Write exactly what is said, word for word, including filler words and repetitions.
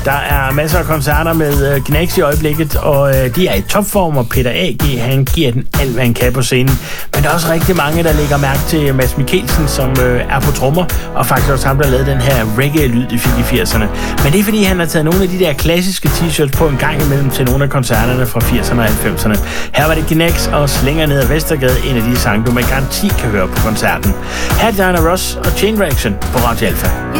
Der er masser af koncerter med Gnags i øjeblikket, og de er i topform, og Peter A G, han giver den alt, hvad han kan på scenen. Men der er også rigtig mange, der lægger mærke til Mads Mikkelsen, som er på trommer, og faktisk også ham, der lavede den her reggae-lyd, de fik i firserne. Men det er, fordi han har taget nogle af de der klassiske t-shirts på en gang imellem til nogle af koncerterne fra firserne og halvfemserne. Her var det Gnags og Slinger ned ad Vestergade, en af de sange, du med garanti kan høre på koncerten. Her er Diana Ross og Chain Reaction på Radio Alpha.